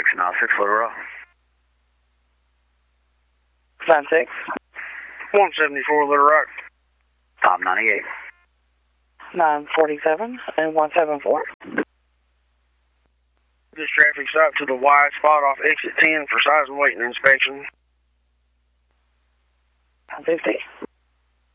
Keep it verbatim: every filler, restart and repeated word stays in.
six nine six, Little Rock. nine six. one seventy-four, Little Rock. five ninety-eight. nine forty-seven and one seven four. This traffic stop to the wide spot off exit ten for size and weight and inspection. nine fifty.